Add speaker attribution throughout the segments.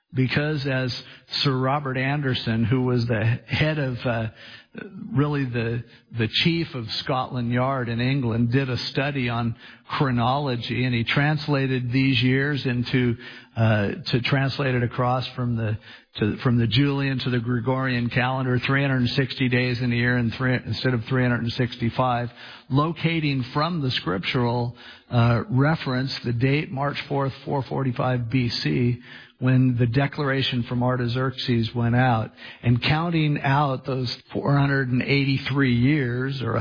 Speaker 1: because as Sir Robert Anderson, who was the head of really the chief of Scotland Yard in England, did a study on chronology, and he translated these years into to translate it across from the Julian to the Gregorian calendar, 360 days in a year instead of 365, locating from the scriptural reference the date March 4th, 445 BC, when the declaration from Artaxerxes went out, and counting out those 483 years, or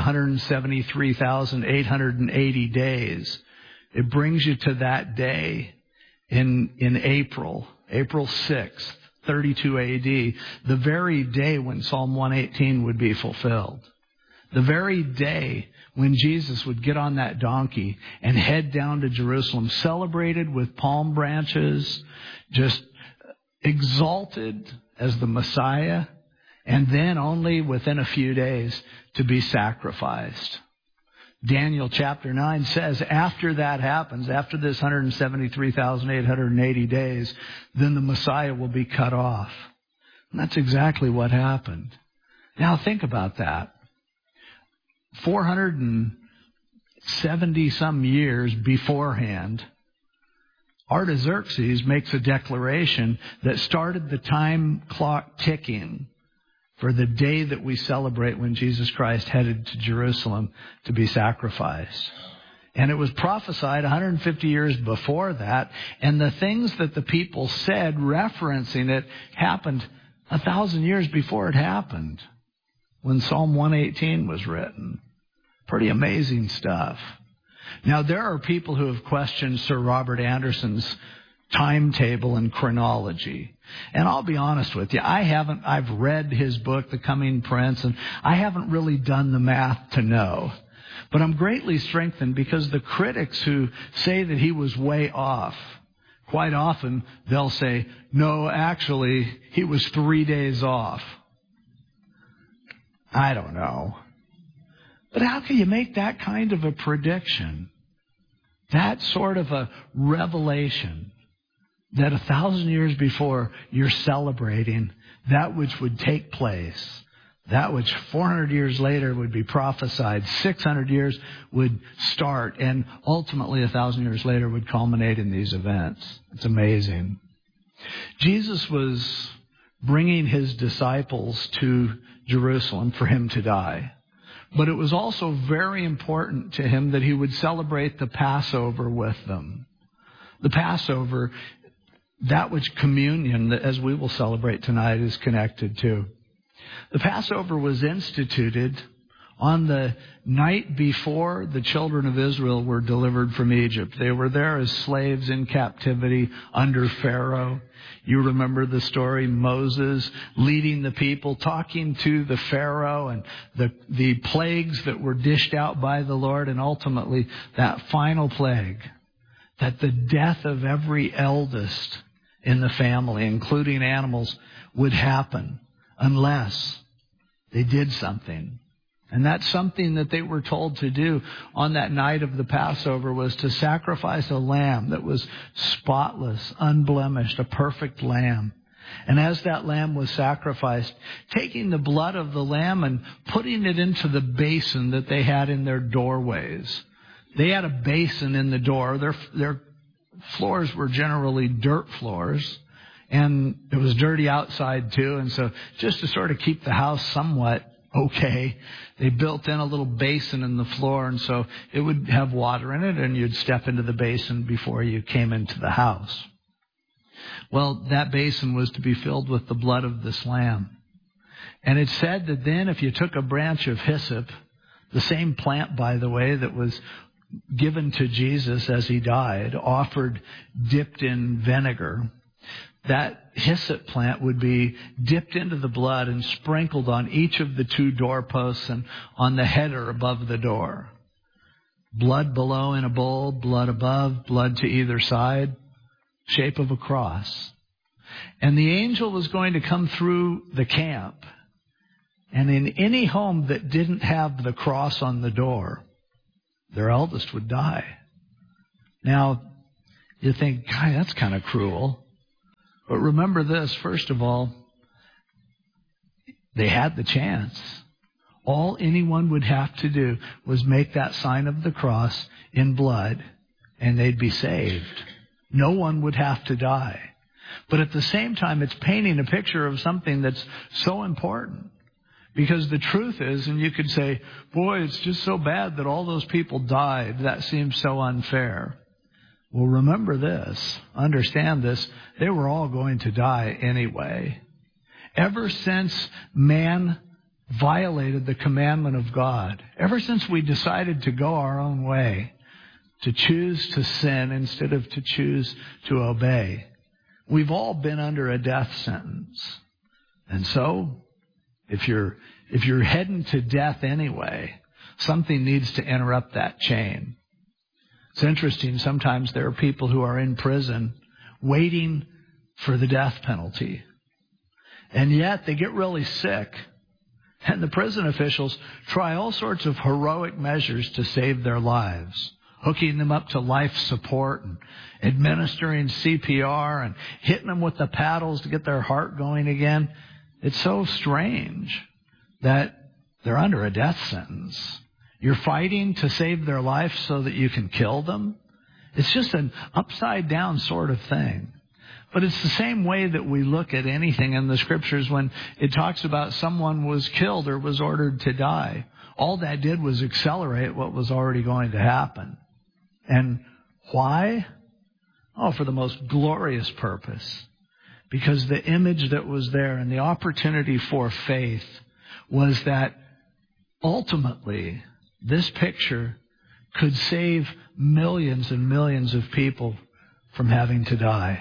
Speaker 1: 173,880 days, it brings you to that day in April 6th, 32 AD, the very day when Psalm 118 would be fulfilled. The very day when Jesus would get on that donkey and head down to Jerusalem, celebrated with palm branches, just exalted as the Messiah, and then only within a few days to be sacrificed. Daniel chapter 9 says after that happens, after this 173,880 days, then the Messiah will be cut off. And that's exactly what happened. Now think about that. 470 some years beforehand, Artaxerxes makes a declaration that started the time clock ticking for the day that we celebrate when Jesus Christ headed to Jerusalem to be sacrificed. And it was prophesied 150 years before that, and the things that the people said referencing it happened 1,000 years before it happened, when Psalm 118 was written. Pretty amazing stuff. Now, there are people who have questioned Sir Robert Anderson's timetable and chronology. And I'll be honest with you, I've read his book, The Coming Prince, and I haven't really done the math to know. But I'm greatly strengthened because the critics who say that he was way off, quite often they'll say, no, actually, he was 3 days off. I don't know. But how can you make that kind of a prediction? That sort of a revelation that 1,000 years before you're celebrating that which would take place, that which 400 years later would be prophesied, 600 years would start, and ultimately 1,000 years later would culminate in these events. It's amazing. Jesus was bringing his disciples to Jerusalem for him to die. But it was also very important to him that he would celebrate the Passover with them. The Passover, that which communion, as we will celebrate tonight, is connected to. The Passover was instituted on the night before the children of Israel were delivered from Egypt. They were there as slaves in captivity under Pharaoh. You remember the story, Moses leading the people, talking to the Pharaoh, and the plagues that were dished out by the Lord, and ultimately that final plague, that the death of every eldest in the family, including animals, would happen unless they did something. And that's something that they were told to do on that night of the Passover, was to sacrifice a lamb that was spotless, unblemished, a perfect lamb. And as that lamb was sacrificed, taking the blood of the lamb and putting it into the basin that they had in their doorways. They had a basin in the door. Their floors were generally dirt floors, and it was dirty outside too. And so just to sort of keep the house somewhat okay, they built in a little basin in the floor, and so it would have water in it, and you'd step into the basin before you came into the house. Well, that basin was to be filled with the blood of this lamb. And it said that then if you took a branch of hyssop, the same plant, by the way, that was given to Jesus as he died, offered dipped in vinegar, that hyssop plant would be dipped into the blood and sprinkled on each of the two doorposts and on the header above the door. Blood below in a bowl, blood above, blood to either side, shape of a cross. And the angel was going to come through the camp, and in any home that didn't have the cross on the door, their eldest would die. Now, you think, God, that's kind of cruel. But remember this, first of all, they had the chance. All anyone would have to do was make that sign of the cross in blood, and they'd be saved. No one would have to die. But at the same time, it's painting a picture of something that's so important. Because the truth is, and you could say, boy, it's just so bad that all those people died. That seems so unfair. Well, remember this, understand this, they were all going to die anyway. Ever since man violated the commandment of God, ever since we decided to go our own way, to choose to sin instead of to choose to obey, we've all been under a death sentence. And so, if you're heading to death anyway, something needs to interrupt that chain. It's interesting, sometimes there are people who are in prison waiting for the death penalty. And yet they get really sick. And the prison officials try all sorts of heroic measures to save their lives, hooking them up to life support and administering CPR and hitting them with the paddles to get their heart going again. It's so strange that they're under a death sentence. You're fighting to save their life so that you can kill them. It's just an upside down sort of thing. But it's the same way that we look at anything in the Scriptures when it talks about someone was killed or was ordered to die. All that did was accelerate what was already going to happen. And why? Oh, for the most glorious purpose. Because the image that was there and the opportunity for faith was that ultimately this picture could save millions and millions of people from having to die.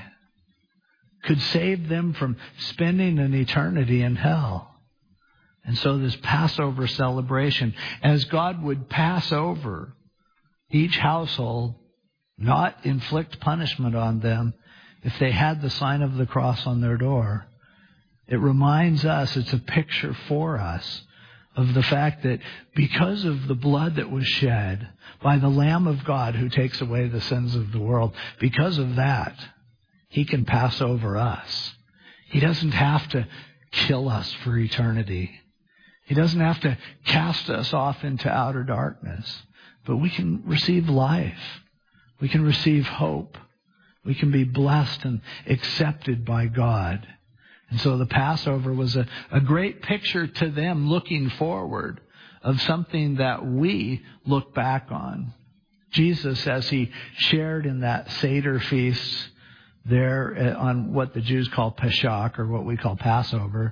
Speaker 1: Could save them from spending an eternity in hell. And so this Passover celebration, as God would pass over each household, not inflict punishment on them if they had the sign of the cross on their door, it reminds us, it's a picture for us of the fact that because of the blood that was shed by the Lamb of God who takes away the sins of the world, because of that, He can pass over us. He doesn't have to kill us for eternity. He doesn't have to cast us off into outer darkness. But we can receive life. We can receive hope. We can be blessed and accepted by God. And so the Passover was a great picture to them looking forward of something that we look back on. Jesus, as He shared in that Seder feast there on what the Jews call Pesach, or what we call Passover,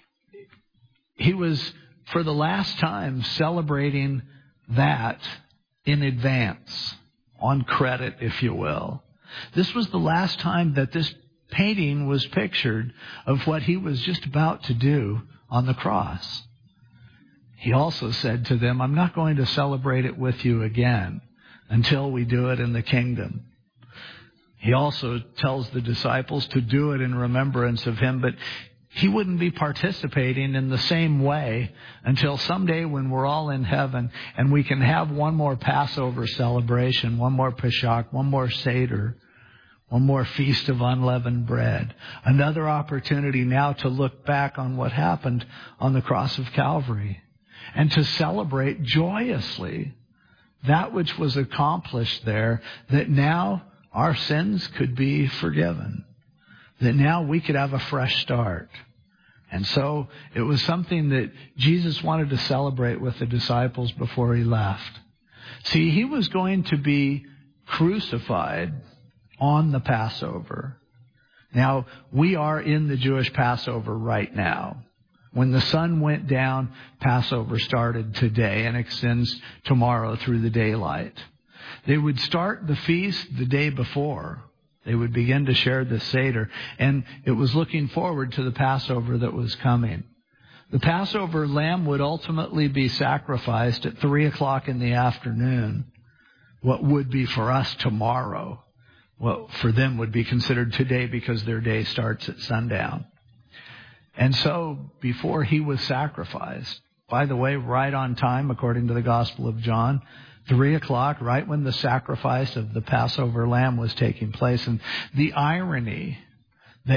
Speaker 1: He was, for the last time, celebrating that in advance, on credit, if you will. This was the last time that this painting was pictured of what He was just about to do on the cross. He also said to them, I'm not going to celebrate it with you again until we do it in the kingdom. He also tells the disciples to do it in remembrance of Him, but He wouldn't be participating in the same way until someday when we're all in heaven and we can have one more Passover celebration, one more Pesach, one more Seder, one more Feast of Unleavened Bread. Another opportunity now to look back on what happened on the cross of Calvary and to celebrate joyously that which was accomplished there, that now our sins could be forgiven, that now we could have a fresh start. And so it was something that Jesus wanted to celebrate with the disciples before He left. See, He was going to be crucified on the Passover. Now, we are in the Jewish Passover right now. When the sun went down, Passover started today and extends tomorrow through the daylight. They would start the feast the day before. They would begin to share the Seder, and it was looking forward to the Passover that was coming. The Passover lamb would ultimately be sacrificed at 3 o'clock in the afternoon, what would be for us tomorrow. What for them would be considered today because their day starts at sundown. And so before He was sacrificed, by the way, right on time according to the Gospel of John, 3 o'clock, right when the sacrifice of the Passover lamb was taking place. And the irony that at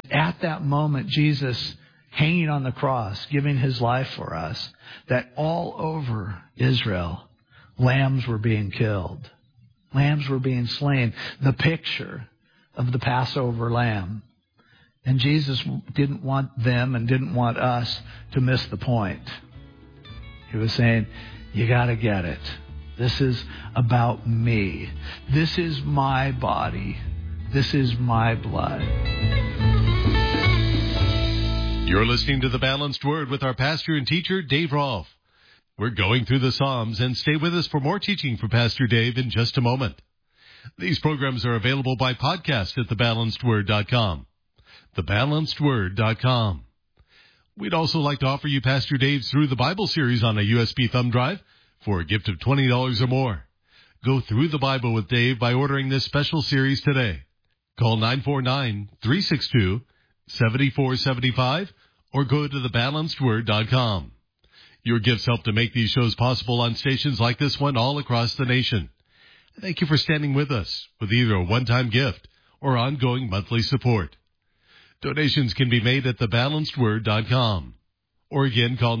Speaker 1: that moment, Jesus hanging on the cross, giving his life for us, that all over Israel, lambs were being killed. Lambs were being slain. The picture of the Passover lamb. And Jesus didn't want them and didn't want us to miss the point. He was saying, you got to get it. This is about me. This is my body. This is my blood.
Speaker 2: You're listening to The Balanced Word with our pastor and teacher, Dave Rolfe. We're going through the Psalms, and stay with us for more teaching from Pastor Dave in just a moment. These programs are available by podcast at thebalancedword.com. Thebalancedword.com. We'd also like to offer you Pastor Dave's Through the Bible series on a USB thumb drive for a gift of $20 or more. Go through the Bible with Dave by ordering this special series today. Call 949-362-7475 or go to thebalancedword.com. Your gifts help to make these shows possible on stations like this one all across the nation. Thank you for standing with us with either a one-time gift or ongoing monthly support. Donations can be made at thebalancedword.com. Or again, call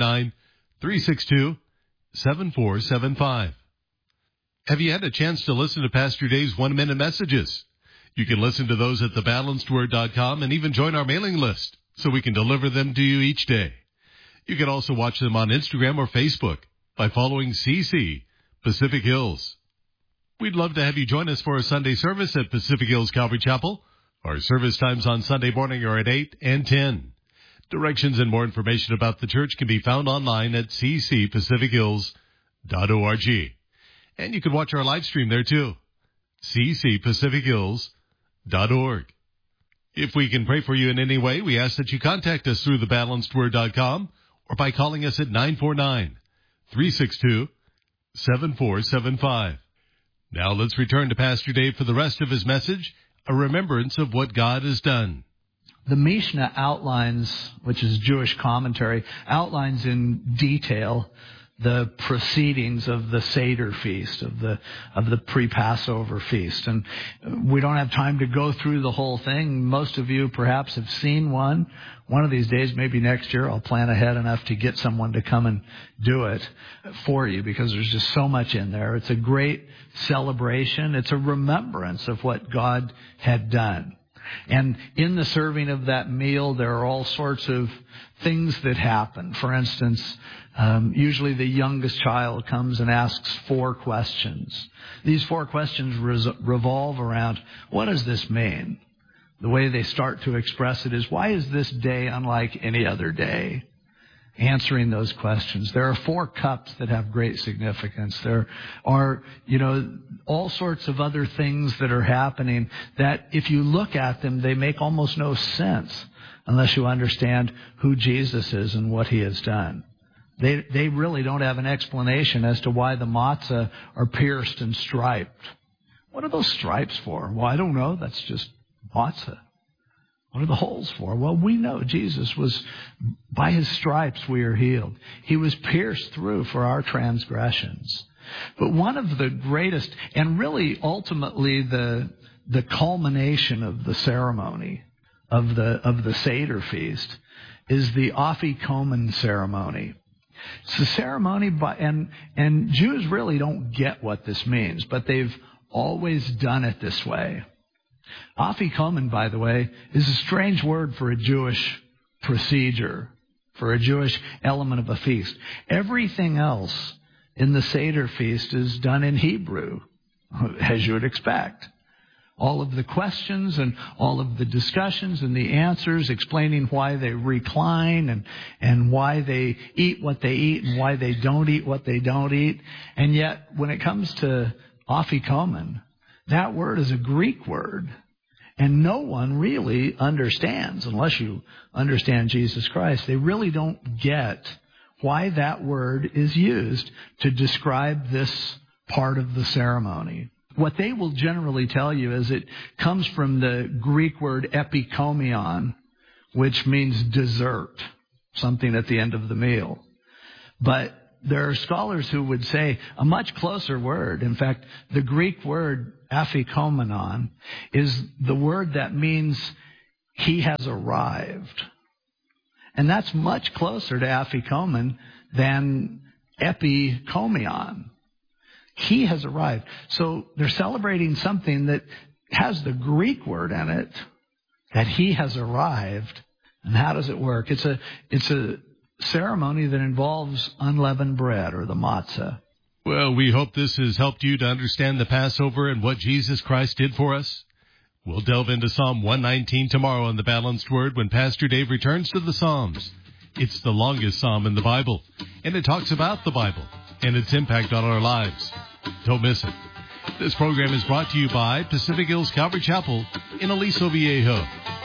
Speaker 2: 949-362-7475. Have you had a chance to listen to Pastor Dave's one-minute messages? You can listen to those at thebalancedword.com and even join our mailing list so we can deliver them to you each day. You can also watch them on Instagram or Facebook by following CC Pacific Hills. We'd love to have you join us for a Sunday service at Pacific Hills Calvary Chapel. Our service times on Sunday morning are at 8 and 10. Directions and more information about the church can be found online at ccpacifichills.org. And you can watch our live stream there too, ccpacifichills.org. If we can pray for you in any way, we ask that you contact us through thebalancedword.com or by calling us at 949-362-7475. Now let's return to Pastor Dave for the rest of his message, a remembrance of what God has done.
Speaker 1: The Mishnah outlines, which is Jewish commentary, outlines in detail the proceedings of the Seder feast, of the pre-Passover feast. And we don't have time to go through the whole thing. Most of you perhaps have seen one. One of these days, maybe next year, I'll plan ahead enough to get someone to come and do it for you because there's just so much in there. It's a great celebration. It's a remembrance of what God had done. And in the serving of that meal, there are all sorts of things that happen. For instance, usually the youngest child comes and asks 4 questions. These 4 questions revolve around, what does this mean? The way they start to express it is, why is this day unlike any other day? Answering those questions. There are 4 cups that have great significance. There are, all sorts of other things that are happening that if you look at them, they make almost no sense unless you understand who Jesus is and what he has done. They really don't have an explanation as to why the matzah are pierced and striped. What are those stripes for? Well, I don't know. That's just matzah. What are the holes for? Well, we know Jesus was, by his stripes we are healed. He was pierced through for our transgressions. But one of the greatest, and really ultimately the culmination of the ceremony of the Seder feast, is the Afikomen ceremony. It's the ceremony, and Jews really don't get what this means, but they've always done it this way. Afikomen, by the way, is a strange word for a Jewish procedure, for a Jewish element of a feast. Everything else in the Seder feast is done in Hebrew, as you would expect. All of the questions and all of the discussions and the answers explaining why they recline and why they eat what they eat and why they don't eat what they don't eat. And yet, when it comes to Afikomen, that word is a Greek word, and no one really understands, unless you understand Jesus Christ. They really don't get why that word is used to describe this part of the ceremony. What they will generally tell you is it comes from the Greek word epikomion, which means dessert, something at the end of the meal. But there are scholars who would say a much closer word. In fact, the Greek word afikomenon is the word that means He has arrived. And that's much closer to afikomen than epikomion. He has arrived. So they're celebrating something that has the Greek word in it, that he has arrived. And how does it work? It's a ceremony that involves unleavened bread, or the matzah.
Speaker 2: Well, we hope this has helped you to understand the Passover and what Jesus Christ did for us. We'll delve into Psalm 119 tomorrow on The Balanced Word when Pastor Dave returns to the Psalms. It's the longest psalm in the Bible, and it talks about the Bible and its impact on our lives. Don't miss it. This program is brought to you by Pacific Hills Calvary Chapel in Aliso Viejo.